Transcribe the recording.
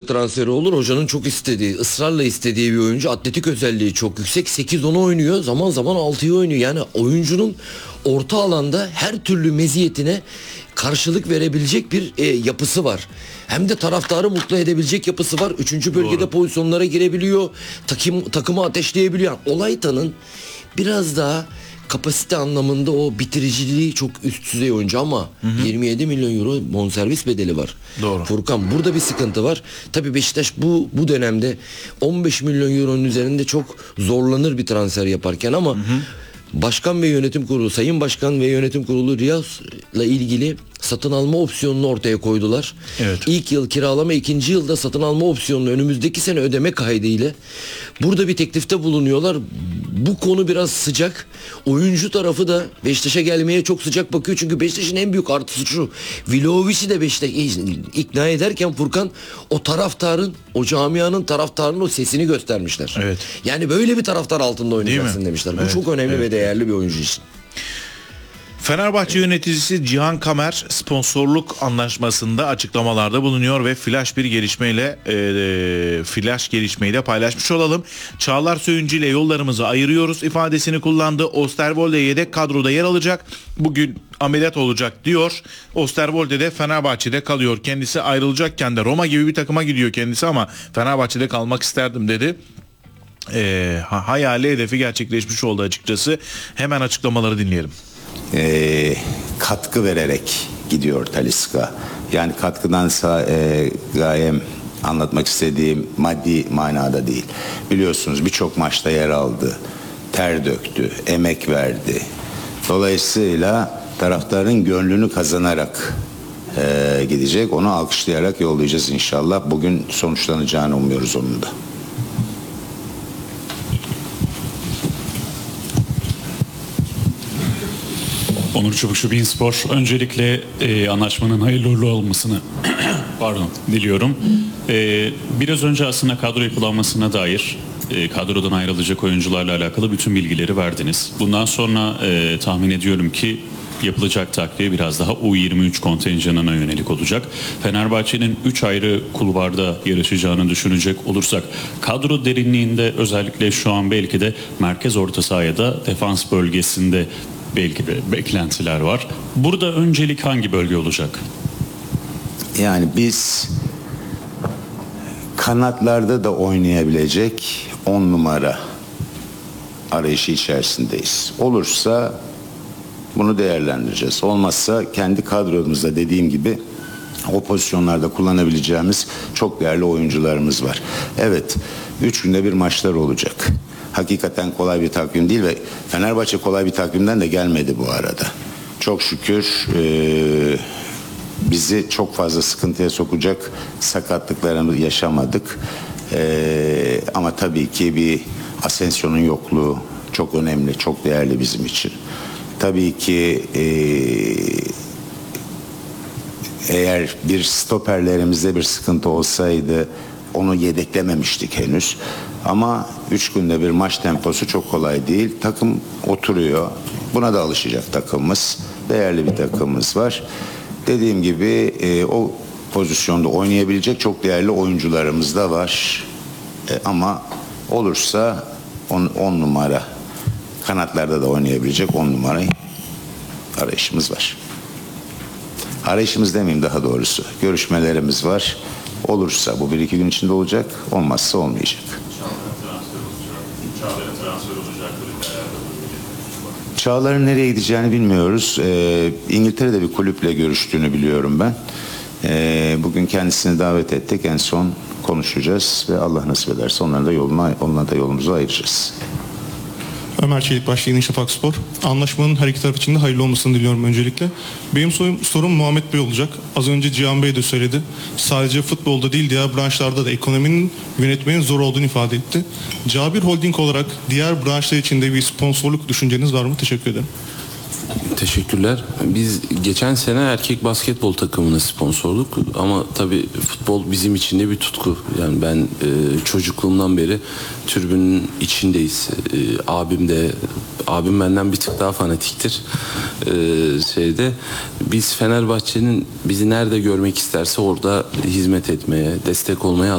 transferi olur. Hocanın çok istediği, ısrarla istediği bir oyuncu. Atletik özelliği çok yüksek. 8-10'u oynuyor. Zaman zaman 6'yı oynuyor. Yani oyuncunun orta alanda her türlü meziyetine karşılık verebilecek bir yapısı var. Hem de taraftarı mutlu edebilecek yapısı var. 3. bölgede Doğru. pozisyonlara girebiliyor. Takımı ateşleyebiliyor. Yani Olaytan'ın biraz daha kapasite anlamında o bitiriciliği çok üst düzey oyuncu ama 27 milyon euro bonservis bedeli var. Doğru. Furkan, burada bir sıkıntı var. Tabii Beşiktaş bu dönemde 15 milyon euronun üzerinde çok zorlanır bir transfer yaparken ama Başkan ve Yönetim Kurulu, Sayın Başkan ve Yönetim Kurulu Riyaz'la ilgili satın alma opsiyonunu ortaya koydular. Evet. İlk yıl kiralama, ikinci yılda satın alma opsiyonunu önümüzdeki sene ödeme kaydıyla burada bir teklifte bulunuyorlar. Bu konu biraz sıcak. Oyuncu tarafı da Beşiktaş'a gelmeye çok sıcak bakıyor. Çünkü Beşiktaş'ın en büyük artısı şu. Vlahovic'i de Beşiktaş ikna ederken Furkan o taraftarın, o camianın taraftarının o sesini göstermişler. Evet. Yani böyle bir taraftar altında oynayacaksın Değil mi? demişler. Evet. Bu çok önemli Evet. ve değerli bir oyuncu için. Fenerbahçe yöneticisi Cihan Kamer sponsorluk anlaşmasında açıklamalarda bulunuyor ve flash gelişmeyle paylaşmış olalım. Çağlar Söyüncü ile yollarımızı ayırıyoruz ifadesini kullandı. Osterwolde yedek kadroda yer alacak. Bugün ameliyat olacak diyor. Osterwolde de Fenerbahçe'de kalıyor. Kendisi ayrılacakken de Roma gibi bir takıma gidiyor kendisi ama Fenerbahçe'de kalmak isterdim dedi. Hayali hedefi gerçekleşmiş oldu açıkçası. Hemen açıklamaları dinleyelim. Katkı vererek gidiyor Talisca. Yani katkıdansa gayem anlatmak istediğim maddi manada değil. Biliyorsunuz birçok maçta yer aldı. Ter döktü, emek verdi. Dolayısıyla taraftarın gönlünü kazanarak gidecek. Onu alkışlayarak yollayacağız inşallah. Bugün sonuçlanacağını umuyoruz onun da. Onur Çubukçu, Beanspor. Öncelikle anlaşmanın hayırlı uğurlu olmasını diliyorum. Biraz önce aslında kadro yapılanmasına dair kadrodan ayrılacak oyuncularla alakalı bütün bilgileri verdiniz. Bundan sonra tahmin ediyorum ki yapılacak takviye biraz daha U23 kontenjanına yönelik olacak. Fenerbahçe'nin 3 ayrı kulvarda yarışacağını düşünecek olursak kadro derinliğinde özellikle şu an belki de merkez orta sahaya da defans bölgesinde belki de beklentiler var. Burada öncelik hangi bölge olacak? Yani biz kanatlarda da oynayabilecek 10 numara arayışı içerisindeyiz. Olursa bunu değerlendireceğiz. Olmazsa kendi kadromuzda dediğim gibi o pozisyonlarda kullanabileceğimiz çok değerli oyuncularımız var. Evet, 3 günde bir maçlar olacak. Hakikaten kolay bir takvim değil ve Fenerbahçe kolay bir takvimden de gelmedi bu arada. Çok şükür bizi çok fazla sıkıntıya sokacak sakatlıklarımızı yaşamadık. Ama tabii ki bir Asensio'nun yokluğu çok önemli, çok değerli bizim için. Tabii ki eğer bir stoperlerimizde bir sıkıntı olsaydı onu yedeklememiştik henüz. Ama 3 günde bir maç temposu çok kolay değil. Takım oturuyor. Buna da alışacak takımımız. Değerli bir takımımız var. Dediğim gibi o pozisyonda oynayabilecek çok değerli oyuncularımız da var. Ama olursa 10 numara kanatlarda da oynayabilecek 10 numara arayışımız var. Arayışımız demeyeyim daha doğrusu. Görüşmelerimiz var. Olursa bu 1-2 gün içinde olacak. Olmazsa olmayacak. Çağlar'ın nereye gideceğini bilmiyoruz. İngiltere'de bir kulüple görüştüğünü biliyorum ben. Bugün kendisini davet ettik. En son konuşacağız ve Allah nasip ederse onunla da yolumuzu ayıracağız. Ömer Çelikbaş, Yeni Şafak Spor. Anlaşmanın her iki taraf için de hayırlı olmasını diliyorum öncelikle. Benim sorum Muhammed Bey olacak. Az önce Cihan Bey de söyledi. Sadece futbolda değil diğer branşlarda da ekonominin yönetmenin zor olduğunu ifade etti. Cabir Holding olarak diğer branşlar için de bir sponsorluk düşünceniz var mı? Teşekkür ederim. Teşekkürler. Biz geçen sene erkek basketbol takımına sponsorluk ama tabii futbol bizim için de bir tutku. Yani ben çocukluğumdan beri tribünün içindeyiz. Abim benden bir tık daha fanatiktir. Biz Fenerbahçe'nin bizi nerede görmek isterse orada hizmet etmeye, destek olmaya